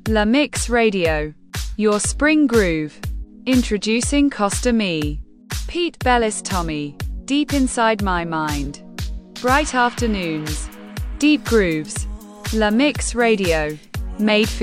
La Mix Radio. Your spring groove. Introducing Costa Me. Pete Bellis Tommy. Deep Inside My Mind. Bright Afternoons. Deep Grooves. La Mix Radio. Made for